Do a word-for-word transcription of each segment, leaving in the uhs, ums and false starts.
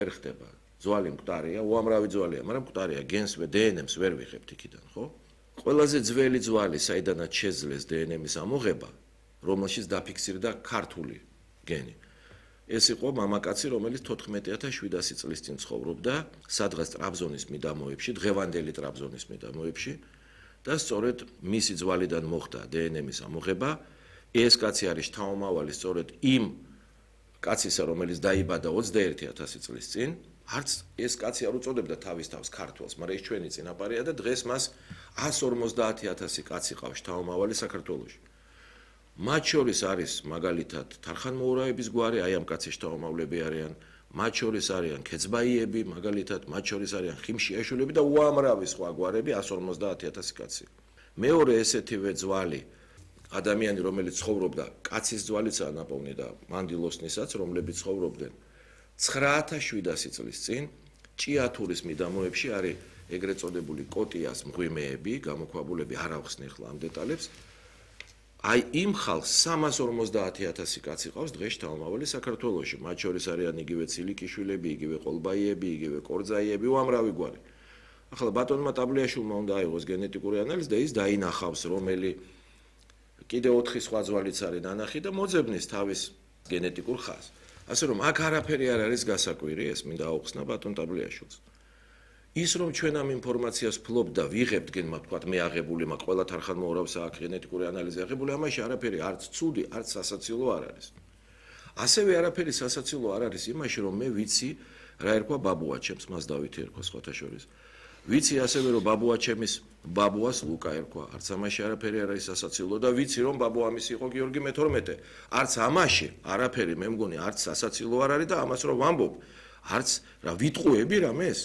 ვერ ხდება. Ძვალი მკვდარია, უამრავი ძვალია, მაგრამ მკვდარია, გენს და დე ენ ემს ვერ ვიღებთ იქიდან, ხო? ყველაზე ძველი ძვალი, საიდანაც შეძლეს დე ენ ემის ამოღება, რომელშიც დაფიქსირდა ქართული გენი. ეს იყო მამაკაცი, რომელიც თოთხმეტი ათას შვიდასი წლის წინ ცხოვრობდა სადღაც ტრაბზონის მიდამოებში, დღევანდელი ტრაბზონის მიდამოებში და სწორედ მისი ძვალიდან მოხდა დე ენ ემის ამოღება. ეს კაცი არის შთამომავალი სწორედ იმ კაცისა, რომელიც დაიბადა ოცდაერთი ათასი წლის წინ. არც ეს კაცი არ უწოდებდა თავის თავს ქართველს, მაგრამ ეს ჩვენი წინაპარია და დღეს მას ას ორმოცდაათი ათასი კაცი ყავს შთამომავალი საქართველოში. მათ შორის არის მაგალითად თარხანმოურავების გვარი, აი ამ კაცის შთამომავლები არიან, მათ შორის არიან ქეცბაიები, მაგალითად, მათ შორის არიან ხიმშიაშვილები და უამრავი სხვა გვარები, ას ორმოცდაათი ათასი კაცი. მეორე ესეთივე ძვალი ადამიანი, რომელიც ცხოვრობდა, კაცის ძვალიცაა ნაპოვნი და მანდილოსნისაც, რომლებიც ცხოვრობდნენ ცხრა ათას შვიდასი წლის წინ, ჭიათურის მიდამოებში არის ეგრეთ წოდებული კოტიას მღვიმეები, გამოქვაბულები, არ ავხსნე ახლა ამ დეტალებს. აი იმ ხალხს სამას ორმოცდაათი ათასი კაცი ყავს დღეს შთამომავალი საქართველოში. მათ შორის არიან იგივე ცილიკიშვილები, იგივე ყოლბაიები, იგივე კორძაიები, უამრავი გვარი. ახლა ბატონმა ტაბლიაშვილმა უნდა აიღოს გენეტიკური ანალიზი და ის დაინახავს, რომელი კიდე ოთხი სხვა ძვალიც არის ნანახი და მოძებნის თავის გენეტიკურ ხაზს. ასე რომ აქ არაფერი არ არის გასაკვირი, ეს მინდა აუხსნა ბატონ ტაბლიაშვილს. ის რომ ჩვენ ამ ინფორმაციას ფლობთ და ვიღებთ გენმა თქვათ მე აღებული მაქვს ყველა თარხანმოურავს აქვს გენეტიკური ანალიზი აღებული, ამაში არაფერი არც ცუდი, არც სასაცილო არ არის. ასევე არაფერი სასაცილო არ არის იმაში, რომ მე ვიცი რა ერქვა ბაბუაჩემს, მას დავითი ერქვა სხვათა შორის. ვიცი ასევე რომ ბაბუაჩემის ბაბუას ლუკა ერქვა, არც ამაში არაფერი არ არის სასაცილო და ვიცი რომ ბაბუამისი იყო გიორგი მეთორმეტე. არც ამაში არაფერი მე მგონი არც სასაცილო არ არის და ამას რომ ვამბობ, არც რა ვიტყუები რამეს?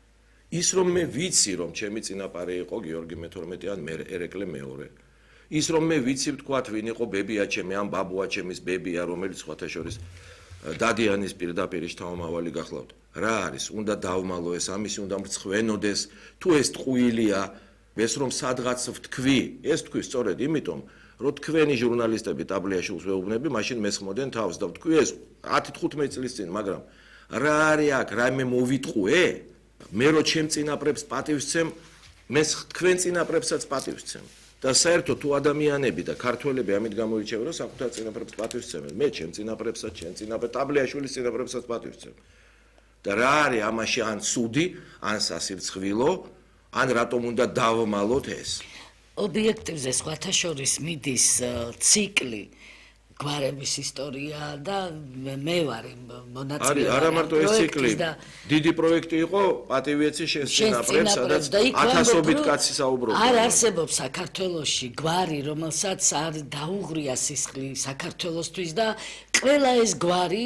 ის რომ მე ვიცი რომ ჩემი წინაპარი იყო გიორგი მეთორმეტე ან მე ერეკლე მეორე. ის რომ მე ვიცი ვთქვათ ვინ იყო ბებიაჩემი ან ბაბუაჩემის ბებია, რომელიც სხვათა შორის დადიანის პირდაპირ შთამომავალი გახლავთ. რა არის? უნდა დავმალო ეს, ამისი უნდა მრცხვენოდეს, თუ ეს ტყუილია, ეს რომ სადღაც ვთქვი, ეს თქვი სწორედ იმიტომ, რომ თქვენი ჟურნალისტები ტაბლიაშვილს ვეუბნები, მაშინ მესხმოდენ თავს და ვთქვი ეს ათი თხუთმეტი წლის წინ, მაგრამ რა არის აქ, რაიმე მოვიტყუე? მე რო ჩემ წინაპრებს პატივს ვცემ, მე თქვენ წინაპრებსაც პატივს ვცემ. და საერთოდ თუ ადამიანები და ქართველები ამით გამოირჩევენ, რომ საკუთარ წინაპრებს პატივს ვცემენ, მე ჩემ წინაპრებსაც, ჩემ წინაპრებს, ტაბლიაშვილის წინაპრებსაც პატივს ვცემ. და რა არის ამაში ან ცუდი, ან სასირცხვილო, ან რატომ უნდა დავმალოთ ეს? ობიექტივზე სხვათა შორის მიდის ციკლი გვარების ისტორია და მე ვარ მონაწილე. არის არა მარტო ეს ციკლი, დიდი პროექტი იყო პატივიეცი შენს წინაპრებს, სადაც ათასობით კაცი საუბრობდა. არ არსებობს საქართველოში გვარი, რომელსაც არ დაუღრია სისხლი საქართველოსთვის და ყველა ეს გვარი,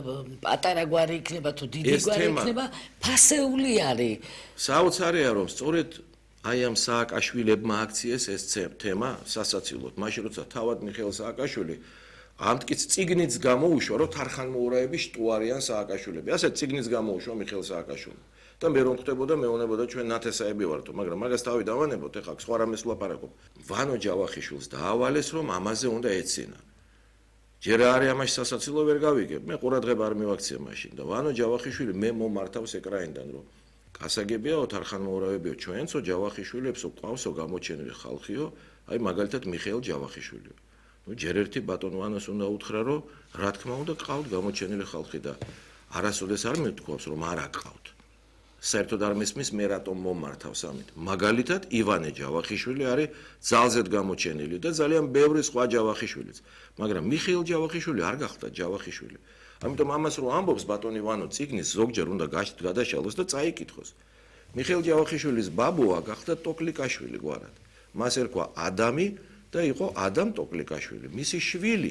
პატარა გვარი იქნება თუ დიდი გვარი იქნება, ფასეული არის. საოცარია რომ სწორედ აი ამ სააკაშვილებმა აქციეს ეს თემა სასაცილოდ. მაშინ როცა თავად მიხეილ სააკაშვილი ამტკიც წიგნიც გამოუშვა, რომ თარხანმოურავების შტო არიან სააკაშვილები. ასე წიგნიც გამოუშვა მიხეილ სააკაშვილმა. და მე რომ ხდებოდა, მეუბნებოდა ჩვენ ნათესაები ვართო, მაგრამ მაგას თავი დავანებოთ, ეხლა სხვა რამეს ვლაპარაკობ. ვანო ჯავახიშვილს დაავალეს, რომ ამაზე უნდა ეცინა. ჯერ არის ამაში სასაცილო ვერ გავიგებ. მე ყურადღება არ მივაქცია მაშინ და ვანო ჯავახიშვილი მე მომართავს ეკრანიდან, რომ გასაგებიაო თარხანმოურავებიო, ჩვენცო ჯავახიშვილებსო ყავსო გამოჩენილი ხალხიო, აი მაგალითად მიხეილ ჯავახიშვილიო. ნუ ჯერ ერთი ბატონ ვანოს უნდა უთხრა, რომ რა თქმა უნდა ყავთ გამოჩენილი ხალხი და არასოდეს არ მეთქვავს, რომ არ აკყავთ. საერთოდ არ მესმის მე რატომ მომართავს ამით. მაგალითად ივანე ჯავახიშვილი არის ძალზედ გამოჩენილი და ძალიან ბევრი სხვა ჯავახიშვილიც. მაგრამ მიხეილ ჯავახიშვილი არ გახდა ჯავახიშვილი. ამიტომ ამას რო ამბობს ბატონი ვანო წიგნის ზოგჯერ უნდა გადაშალოს და წაიკითხოს. მიხეილ ჯავახიშვილის ბაბუა გახდა ტოკლიკაშვილი გვარად. მას ერქვა ადამი და იყო ადამ ტოკლიკაშვილი. მისი შვილი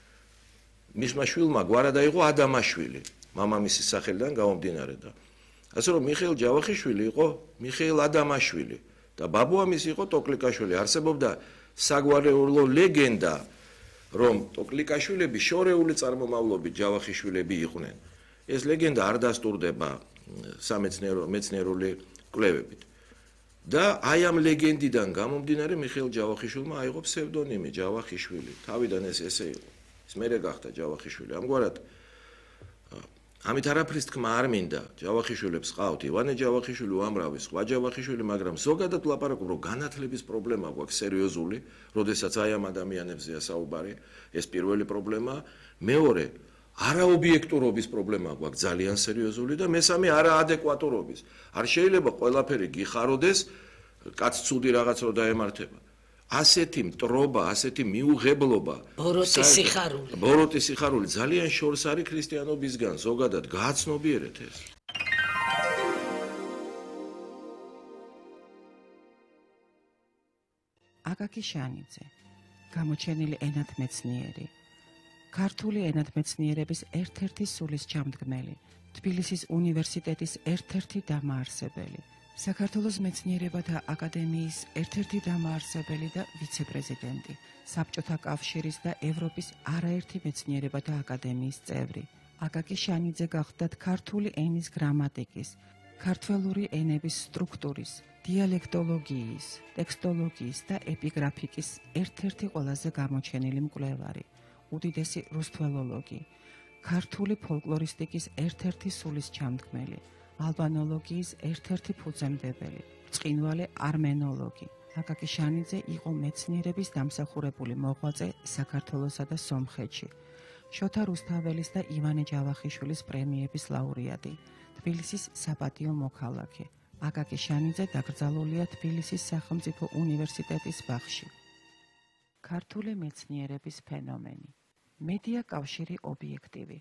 მისმა შვილმა გვარად აიღო ადამაშვილი, მამამისის სახელიდან გამომდინარე და ასე რომ მიხეილ ჯავახიშვილი იყო მიხეილ ადამაშვილი და ბაბუა მისი იყო ტოკლიკაშვილი. არსებობდა საგვარეულო ლეგენდა, რომ ტოკლიკაშვილები შორეული წარმომავლობის ჯავახიშვილები იყვნენ. ეს ლეგენდა არ დასტურდება სამეცნიერო მეცნიერული კვლევებით. და აი ამ ლეგენდიდან გამომდინარე მიხეილ ჯავახიშვილმა აიღო ფსევდონიმი ჯავახიშვილი. თავიდან ეს ესე იყო. ის მერე გახდა ჯავახიშვილი. ამგვარად ამით არაფრის თქმა არ მინდა. ჯავახიშვილებს ყავთ, ივანე ჯავახიშვილი უამრავი, სხვა ჯავახიშვილი, მაგრამ ზოგადად ვლაპარაკობ, რომ განათლების პრობლემა გვაქვს სერიოზული, როდესაც აი ამ ადამიანებზეა საუბარი, ეს პირველი პრობლემა, მეორე არაობიექტურობის პრობლემა გვაქვს ძალიან სერიოზული და მესამე არაადეკვატურობის. არ შეიძლება ყველაფერი გიხაროდეს, კაც ცუდი რაღაც რო დაემართება. ასეთი მტრობა, ასეთი მიუღებლობა, ბოროტი სიხარული. ბოროტი სიხარული ძალიან შორს არის ქრისტიანობისგან, ზოგადად გააცნობიერეთ ეს. აკაკი შანიძე, გამოჩენილი ენათმეცნიერი, ქართული ენათმეცნიერების ერთ-ერთი სულისჩამდგმელი, თბილისის უნივერსიტეტის ერთ-ერთი დამაარსებელი, საქართველოს მეცნიერებათა აკადემიის ერთ-ერთი დამაარსებელი და ვიცე-პრეზიდენტი, საბჭოთა კავშირის და ევროპის არაერთი მეცნიერებათა აკადემიის წევრი. აკაკი შანიძე გახდათ ქართული ენის გრამატიკის, ქართველური ენების სტრუქტურის, დიალექტოლოგიის, ტექსტოლოგიის და ეპიგრაფიკის ერთ-ერთი ყველაზე გამოჩენილი მკვლევარი, უდიდესი რუსთველოლოგი, ქართული ფოლკლორისტიკის ერთ-ერთი სულისჩამდგმელი, ალბანოლოგიის ერთ-ერთი ფუძემდებელი, ბრწყინვალე არმენოლოგი. აკაკი შანიძე იყო მეცნიერების დამსახურებული მოღვაწე საქართველოსა და სომხეთში, შოთა რუსთაველის და ივანე ჯავახიშვილის პრემიების ლაურეატი, თბილისის საპატიო მოქალაქე. აკაკი შანიძე დაკრძალულია თბილისის სახელმწიფო უნივერსიტეტის ბაღში. ქართული მეცნიერების ფენომენი. მედია კავშირი ობიექტივი.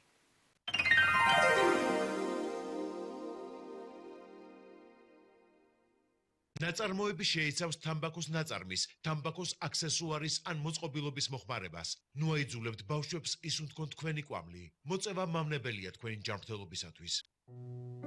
ნაწარმოები შეიცავს თამბაქოს ნაწარმის, თამბაქოს აქსესუარის ან მოწყობილობის მოხმარებას. ნუ აიძულებთ ბავშვებს ისუნთქონ თქვენი კვამლი. მოწევა მავნებელია თქვენი ჯანმრთელობისათვის.